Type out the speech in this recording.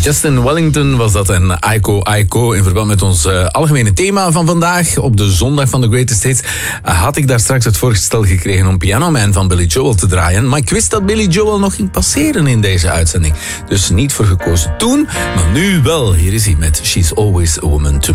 Justin Wellington was dat en Aiko Aiko. In verband met ons algemene thema van vandaag, op de zondag van The Greatest Hits, had ik daar straks het voorstel gekregen om Piano Man van Billy Joel te draaien. Maar ik wist dat Billy Joel nog ging passeren in deze uitzending. Dus niet voor gekozen toen, maar nu wel. Hier is hij met She's Always a Woman to Me.